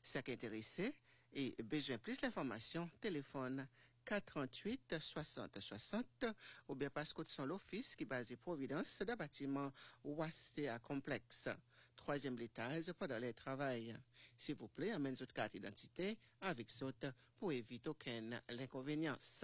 Ça qui intéressé et besoin plus d'informations, téléphone 438 60 60 ou bien passe code son l'office qui est basé Providence d'un bâtiment Wastea Complexe. 3e étage pendant les travail. S'il vous plaît, amène votre carte d'identité avec saute pour éviter aucune inconvénience.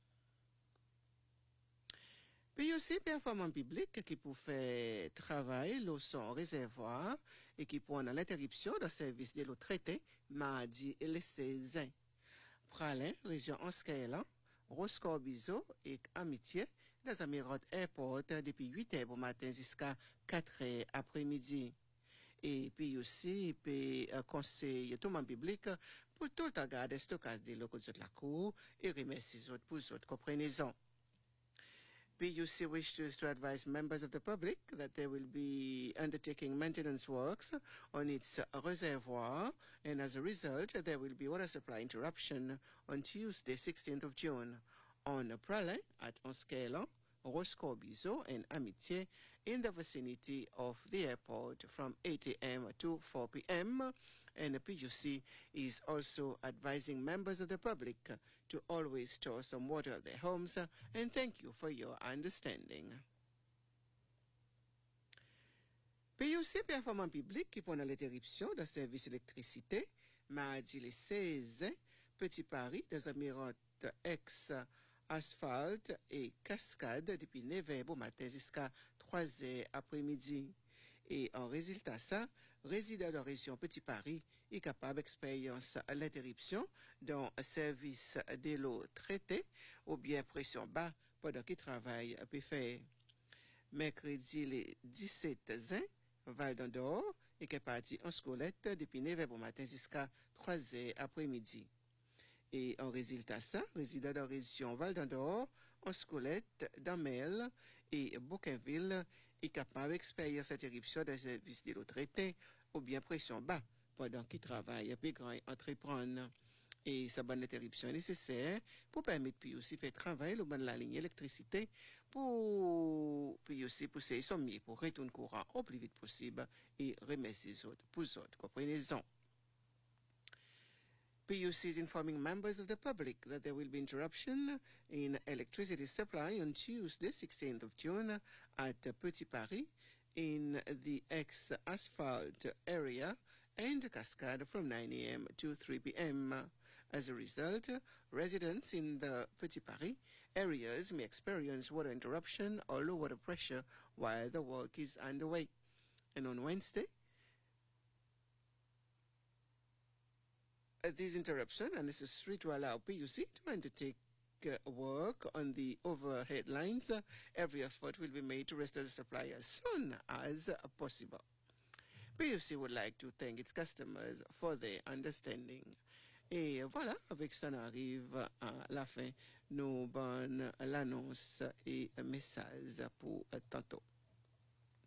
Puis aussi, performance publique qui pour faire travail l'eau son réservoir et qui pour l'interruption de service de l'eau traitée mardi et le 16. Pralin, région Anscaïlan, Roscoe-Bizo et Amitié dans Amirot Airport depuis 8h au matin jusqu'à 4h après-midi. Et puis aussi, puis conseil tout le monde public pour tout le temps garder stockage de l'eau de la cour et remercier les autres pour votre compréhension. PUC wishes to advise members of the public that they will be undertaking maintenance works on its reservoir, and as a result, there will be water supply interruption on Tuesday, 16th of June, on Pralin at Anscaïlan, Roscoe-Bizo, and Amitié in the vicinity of the airport from 8 a.m. to 4 p.m. And the PUC is also advising members of the public to always store some water at their homes, and thank you for your understanding. PUC Performance Publique qui pendant l'interruption de service électricité, mardi le 16, Petit Paris, des Amirants ex asphalte et cascade depuis 9h au matin jusqu'à 3h après-midi. Et en résultat ça, résident de la région Petit Paris est capable d'expérience à l'interruption d'un service de l'eau traitée ou bien pression bas pendant qu'il travaille à faire. Mercredi le 17 juin, Val d'Andorre est parti en scolette depuis 9h au matin jusqu'à 3h après-midi. Et en résultat ça, résident de la région Val d'Andorre, en Scolette, Damel et Bouquinville est capable d'expérimenter cette éruption des services de l'eau traitée ou bien pression bas pendant qu'il travaille à grand entreprendre. Et sa bonne interruption est nécessaire pour permettre puis aussi faire travail le bon de la ligne électricité pour puis aussi pousser son mieux pour retourner courant au plus vite possible et remercier les autres pour les autres. Comprenez-en. PUC is informing members of the public that there will be interruption in electricity supply on Tuesday, 16th of June at Petit Paris in the ex-asphalt area and Cascade from 9 a.m. to 3 p.m. As a result, residents in the Petit Paris areas may experience water interruption or low water pressure while the work is underway. And on Wednesday, these interruptions are necessary to allow PUC to undertake work on the overhead lines. Every effort will be made to restore the supply as soon as possible. PUC would like to thank its customers for their understanding. Et voilà, avec ça, on arrive à la fin. Nous bonnes l'annonce et message pour tantôt.